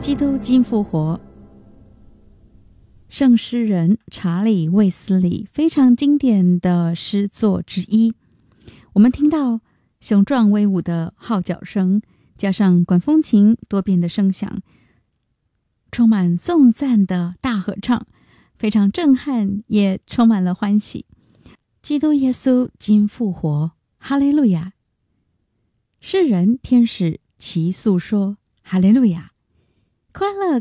基督经复活，圣诗人查理·卫斯理非常经典的诗作之一。我们听到雄壮威武的号角声，加上管风琴多变的声响，充满颂赞的大合唱，非常震撼，也充满了欢喜。基督耶稣经复活，哈利路亚！世人天使齐诉说，哈利路亚！快乐